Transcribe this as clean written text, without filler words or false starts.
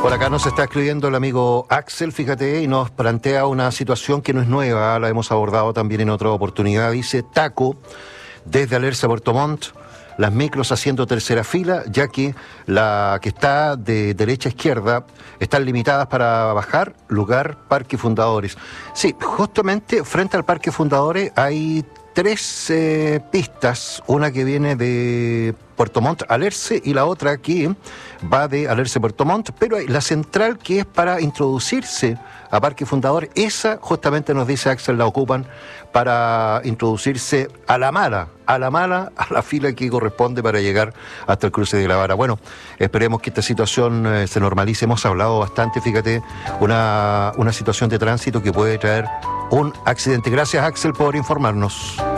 Por acá nos está escribiendo el amigo Axel, fíjate, y nos plantea una situación que no es nueva, la hemos abordado también en otra oportunidad. Dice: Taco, desde Alerce a Puerto Montt, las micros haciendo tercera fila, ya que la que está de derecha a izquierda están limitadas para bajar, lugar Parque Fundadores. Sí, justamente frente al Parque Fundadores hay tres pistas, una que viene de Puerto Montt a Alerce y la otra que va de Alerce a Puerto Montt, pero hay la central que es para introducirse a Parque Fundador, esa justamente nos dice Axel la ocupan para introducirse a la mala, a la fila que corresponde para llegar hasta el cruce de la Vara. Bueno, esperemos que esta situación se normalice. Hemos hablado bastante, fíjate, una situación de tránsito que puede traer un accidente. Gracias, Axel, por informarnos.